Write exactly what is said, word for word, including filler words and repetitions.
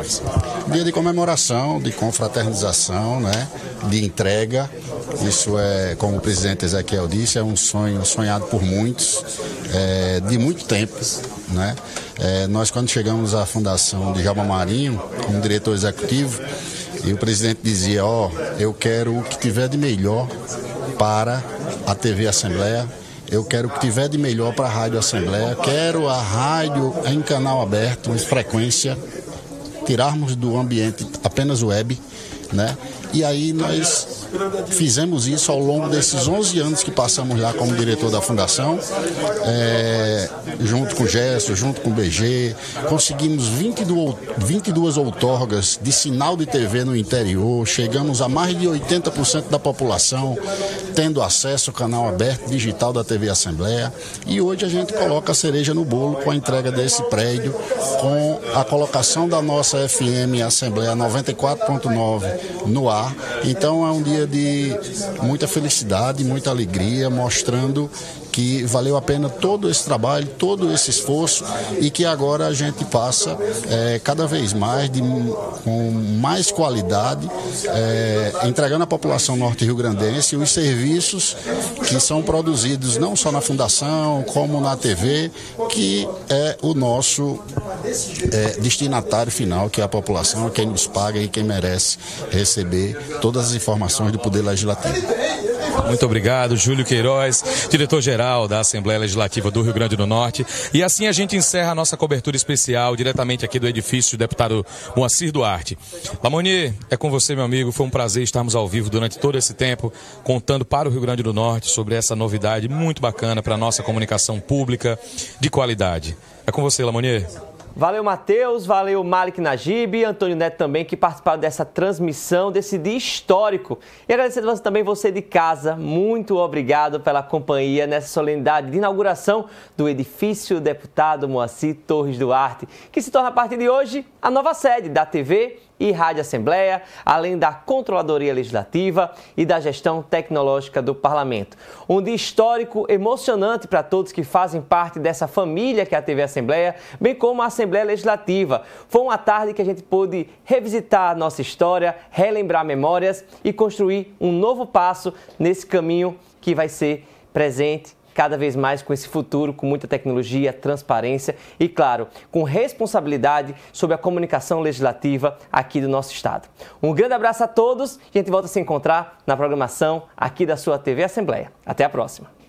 nós. Dia de comemoração, de confraternização, né? De entrega. Isso é, como o presidente Ezequiel disse, é um sonho sonhado por muitos, é, de muito tempo, né? É, nós, quando chegamos à fundação de Djalma Marinho, como diretor executivo, e o presidente dizia, ó, oh, eu quero o que tiver de melhor para a T V Assembleia, eu quero o que tiver de melhor para a Rádio Assembleia, quero a rádio em canal aberto, em frequência, tirarmos do ambiente apenas web, né? E aí nós fizemos isso ao longo desses onze anos que passamos lá como diretor da Fundação, é, junto com o Gesso, junto com o B G, conseguimos vinte e duas outorgas de sinal de T V no interior, chegamos a mais de oitenta por cento da população tendo acesso ao canal aberto digital da T V Assembleia, e hoje a gente coloca a cereja no bolo com a entrega desse prédio, com a colocação da nossa F M Assembleia noventa e quatro ponto nove no ar. Então é um dia de muita felicidade, muita alegria, mostrando que valeu a pena todo esse trabalho, todo esse esforço, e que agora a gente passa é, cada vez mais, de, com mais qualidade, é, entregando à população norte-riograndense os serviços que são produzidos não só na Fundação, como na T V, que é o nosso é, destinatário final, que é a população, quem nos paga e quem merece receber todas as informações do Poder Legislativo. Muito obrigado, Júlio Queiroz, diretor-geral da Assembleia Legislativa do Rio Grande do Norte. E assim a gente encerra a nossa cobertura especial, diretamente aqui do edifício do deputado Moacir Duarte. Lamonier, é com você, meu amigo. Foi um prazer estarmos ao vivo durante todo esse tempo, contando para o Rio Grande do Norte sobre essa novidade muito bacana para a nossa comunicação pública de qualidade. É com você, Lamonier. Valeu, Matheus, valeu, Malik Najib e Antônio Neto também, que participaram dessa transmissão, desse dia histórico. E agradecendo também você de casa, muito obrigado pela companhia nessa solenidade de inauguração do edifício deputado Moacir Torres Duarte, que se torna a partir de hoje a nova sede da T V e Rádio Assembleia, além da Controladoria Legislativa e da Gestão Tecnológica do Parlamento. Um dia histórico, emocionante para todos que fazem parte dessa família que é a T V Assembleia, bem como a Assembleia Legislativa. Foi uma tarde que a gente pôde revisitar a nossa história, relembrar memórias e construir um novo passo nesse caminho que vai ser presente cada vez mais com esse futuro, com muita tecnologia, transparência e, claro, com responsabilidade sobre a comunicação legislativa aqui do nosso estado. Um grande abraço a todos e a gente volta a se encontrar na programação aqui da sua T V Assembleia. Até a próxima.